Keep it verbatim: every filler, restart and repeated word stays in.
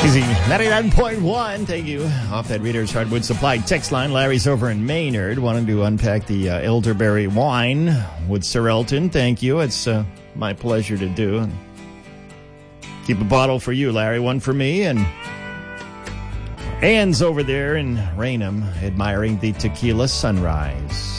Easy ninety-nine point one. Thank you. Off that Reader's Hardwood Supply text line. Larry's over in Maynard. Wanted to unpack the uh, elderberry wine with Sir Elton. Thank you. It's uh, my pleasure to do. Keep a bottle for you, Larry. One for me. And Anne's over there in Raynham admiring the tequila sunrise.